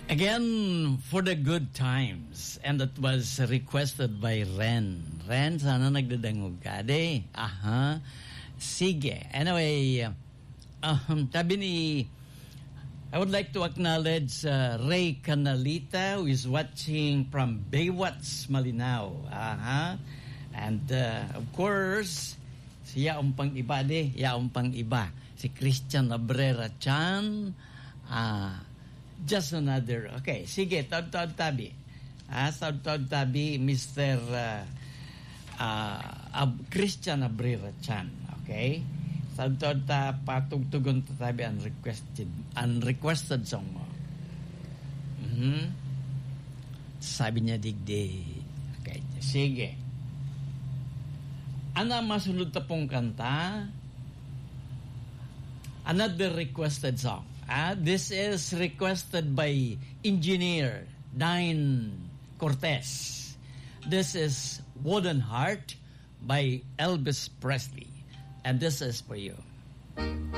Again, for the good times. And that was requested by Ren. Ren, sana nagdadangog ka. De, aha. Sige. Anyway, sabi ni, I would like to acknowledge Ray Canalita, who is watching from Baywatch, Malinao. Aha. And of course, si yaong pang iba de, yaong pang iba. Si Christian Abrera Chan, just another. Okay, sige, taod-taod tabi. Taod-taod tabi, Mr. Christian Abrera Chan. Okay? Taod-taod ta patugtugon ta tabi unrequested song mo. Sabi niya digdi. Okay, sige. Ana masunod ta pong kanta? Another requested song. This is requested by Engineer Dine Cortez. This is Wooden Heart by Elvis Presley. And this is for you.